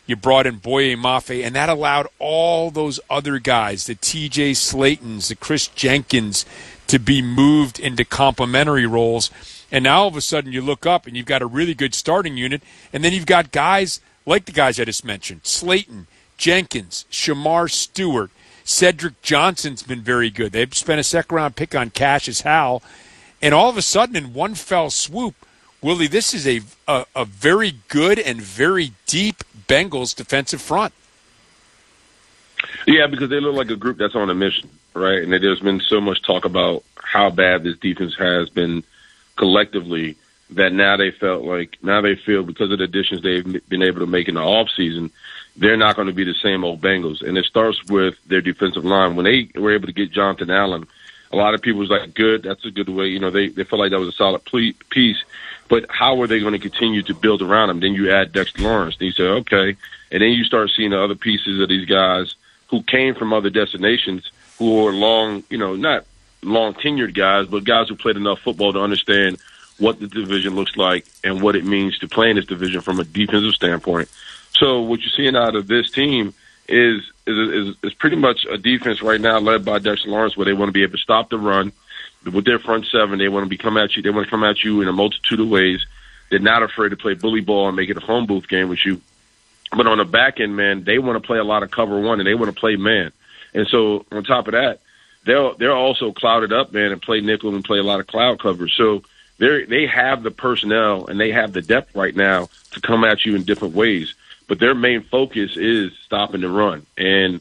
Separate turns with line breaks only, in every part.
You brought in Boye Mafe, and that allowed all those other guys, the T.J. Slaytons, the Chris Jenkins, to be moved into complementary roles. And now all of a sudden you look up and you've got a really good starting unit, and then you've got guys like the guys I just mentioned, Slayton, Jenkins, Shamar Stewart, Cedric Johnson's been very good. They've spent a second-round pick on Cassius Howell. And all of a sudden, in one fell swoop, Willie, this is a very good and very deep Bengals defensive front.
Yeah, because they look like a group that's on a mission, right? And there's been so much talk about how bad this defense has been collectively that now they feel because of the additions they've been able to make in the offseason, they're not going to be the same old Bengals. And it starts with their defensive line. When they were able to get Jonathan Allen, a lot of people was like, good, that's a good way. You know, they felt like that was a solid piece. But how are they going to continue to build around him? Then you add Dexter Lawrence. And you say, okay. And then you start seeing the other pieces of these guys who came from other destinations who are not long-tenured guys, but guys who played enough football to understand what the division looks like and what it means to play in this division from a defensive standpoint. So what you're seeing out of this team is pretty much a defense right now led by Dexter Lawrence where they want to be able to stop the run. With their front seven, they want to come at you. They want to come at you in a multitude of ways. They're not afraid to play bully ball and make it a phone booth game with you. But on the back end, man, they want to play a lot of cover one and they want to play man. And so on top of that, they're also clouded up, man, and play nickel and play a lot of cloud coverage. So they have the personnel and they have the depth right now to come at you in different ways. But their main focus is stopping the run. And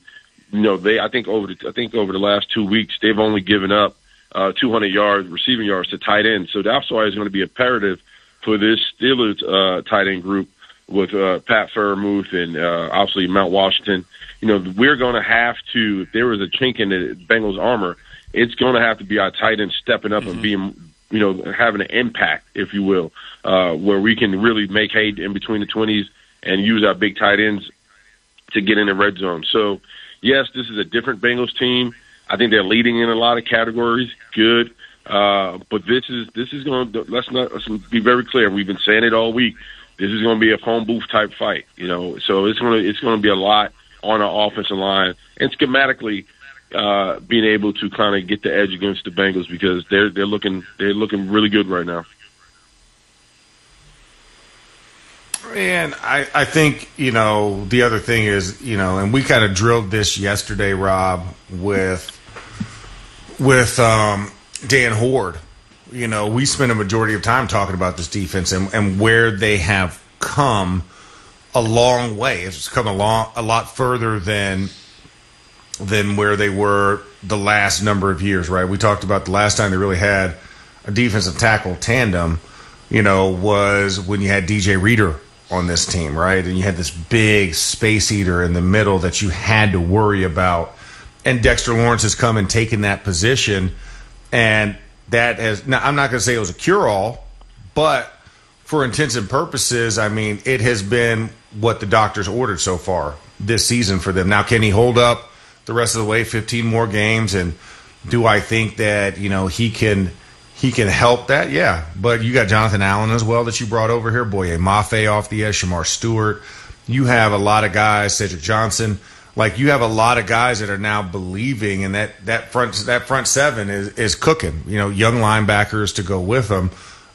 I think over the last 2 weeks, they've only given up 200 yards, receiving yards to tight end. So that's why it's going to be imperative for this Steelers tight end group with Pat Freiermuth and obviously Mount Washington. We're going to have to, if there was a chink in the Bengals armor, it's going to have to be our tight end stepping up and being, having an impact, if you will, where we can really make hay in between the 20s and use our big tight ends to get in the red zone. So, yes, this is a different Bengals team. I think they're leading in a lot of categories. Good. But this is going to, let's be very clear. We've been saying it all week. This is going to be a phone booth type fight, so it's going to be a lot on our offensive line and schematically being able to kind of get the edge against the Bengals because they're looking really good right now.
And I think, the other thing is, and we kind of drilled this yesterday, Rob, with Dan Horde. We spent a majority of time talking about this defense and where they have come a long way. It's come a lot further than where they were the last number of years, right? We talked about the last time they really had a defensive tackle tandem, was when you had DJ Reader on this team, right? And you had this big space eater in the middle that you had to worry about. And Dexter Lawrence has come and taken that position. And that has, now I'm not going to say it was a cure-all, but for intents and purposes, I mean, it has been what the doctors ordered so far this season for them. Now, can he hold up the rest of the way, 15 more games? And do I think that, he can help that? Yeah. But you got Jonathan Allen as well that you brought over here. Boye Mafe off the edge, Shamar Stewart. You have a lot of guys, Cedric Johnson. Like, you have a lot of guys that are now believing, and that front seven is cooking. Young linebackers to go with them.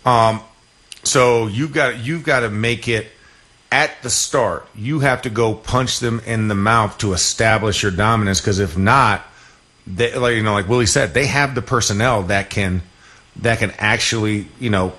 So you've got to make it at the start. You have to go punch them in the mouth to establish your dominance. Because if not, like Willie said, they have the personnel that can actually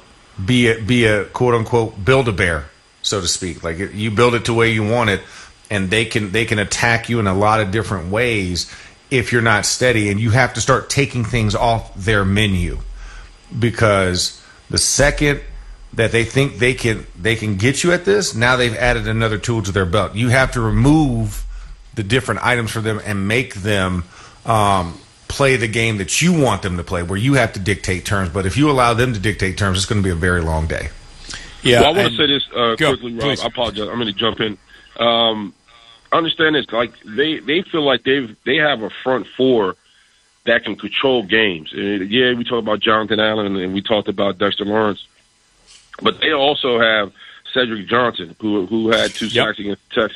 be a quote unquote Build-A-Bear, so to speak. Like, you build it to the way you want it. And they can attack you in a lot of different ways if you're not steady. And you have to start taking things off their menu, because the second that they think they can get you at this, now they've added another tool to their belt. You have to remove the different items for them and make them play the game that you want them to play, where you have to dictate terms. But if you allow them to dictate terms, it's going to be a very long day.
Yeah, well, I want to say this quickly, Rob. Please. I apologize. I'm going to jump in. Understand this, like they feel like they have a front four that can control games. And yeah, we talked about Jonathan Allen and we talked about Dexter Lawrence, but they also have Cedric Johnson, who had 2 sacks against the Texans.